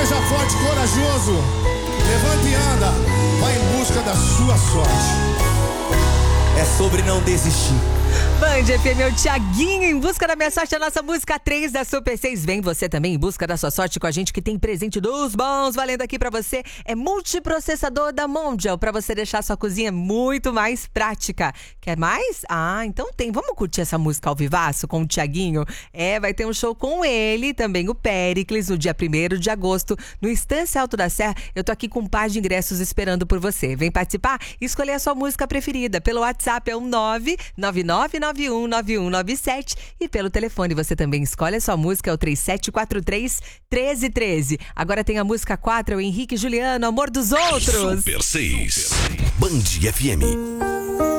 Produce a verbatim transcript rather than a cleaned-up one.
Seja forte, corajoso. Levante e anda. Vai em busca da sua sorte. É sobre não desistir. Band F M, o Thiaguinho em busca da minha sorte, a nossa música três da Super seis. Vem você também em busca da sua sorte com a gente, que tem presente dos bons valendo aqui pra você. É multiprocessador da Mondial, pra você deixar sua cozinha muito mais prática. Quer mais? Ah, então tem. Vamos curtir essa música ao vivaço com o Thiaguinho? É, vai ter um show com ele, também o Péricles, no dia primeiro de agosto, no Estância Alto da Serra. Eu tô aqui com um par de ingressos esperando por você. Vem participar e escolher a sua música preferida. Pelo WhatsApp é o nove nove nove nove um nove um nove sete e pelo telefone você também escolhe a sua música, é o três sete quatro três, um três um três. Agora tem a música quatro, é o Henrique e Juliano, Amor dos Outros. Super seis, Band F M.